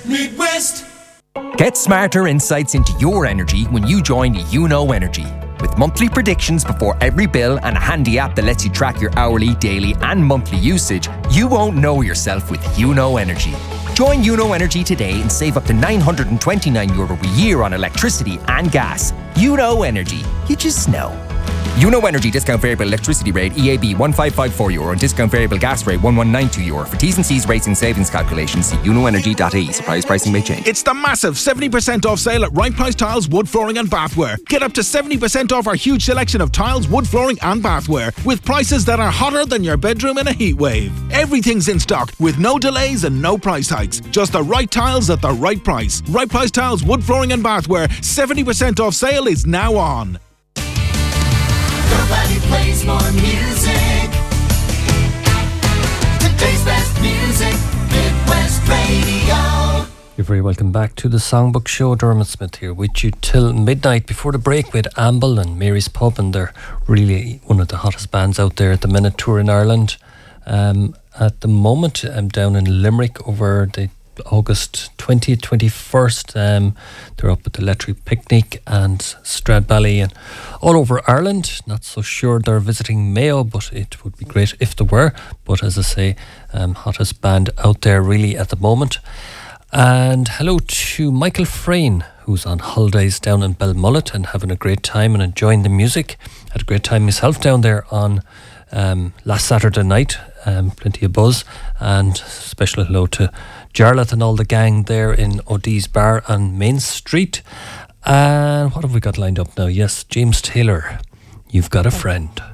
Midwest. Get smarter insights into your energy when you join YouKnow Energy. With monthly predictions before every bill and a handy app that lets you track your hourly, daily and monthly usage, you won't know yourself with YouKnow Energy. Join YouKnow Energy today and save up to €929 a year on electricity and gas. YouKnow Energy. You just know. YouKnow Energy discount variable electricity rate EAB €1554 and discount variable gas rate €1192. For T's and C's rates and savings calculations, see youknowenergy.ie. Surprise pricing may change. It's the massive 70% off sale at Right Price Tiles, Wood Flooring and Bathware. Get up to 70% off our huge selection of tiles, wood flooring and bathware with prices that are hotter than your bedroom in a heat wave. Everything's in stock with no delays and no price hikes. Just the right tiles at the right price. Right Price Tiles, Wood Flooring and Bathware. 70% off sale is now on. Nobody plays more music. Today's best music, Midwest Radio. You're very welcome back to the Songbook Show. Dermot Smith here with you till midnight. Before the break with Amble and Mary's Pub, and they're really one of the hottest bands out there at the minute, touring Ireland. At the moment, I'm down in Limerick over the August 20th, 21st. They're up at the Lettering Picnic and Stradbally and all over Ireland. Not so sure they're visiting Mayo, but it would be great if they were. But as I say, hottest band out there really at the moment. And hello to Michael Frayne, who's on holidays down in Belmullet and having a great time and enjoying the music. Had a great time myself down there on last Saturday night. Plenty of buzz, and special hello to Jarlath and all the gang there in O'Dee's Bar on Main Street. And what have we got lined up now? Yes, James Taylor, You've Got a Friend.